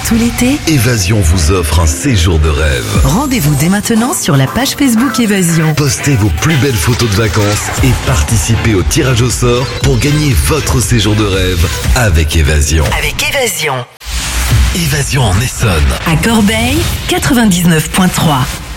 tout l'été, Évasion vous offre un séjour de rêve. rendez-vous dès maintenant sur la page Facebook Évasion. Postez vos plus belles photos de vacances et participez au tirage au sort pour gagner votre séjour de rêve avec Évasion. Avec Évasion. Évasion en Essonne. À Corbeil, 99.3.